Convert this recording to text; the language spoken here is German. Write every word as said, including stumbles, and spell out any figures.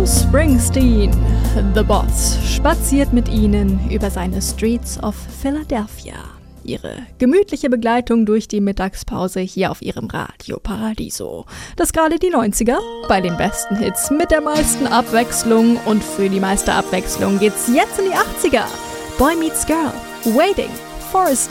Bruce Springsteen, The Boss, spaziert mit Ihnen über seine Streets of Philadelphia. Ihre gemütliche Begleitung durch die Mittagspause hier auf Ihrem Radio Paradiso. Das gerade die neunziger bei den besten Hits mit der meisten Abwechslung. Und für die meiste Abwechslung geht's jetzt in die achtziger. Boy Meets Girl, Waiting for a Star.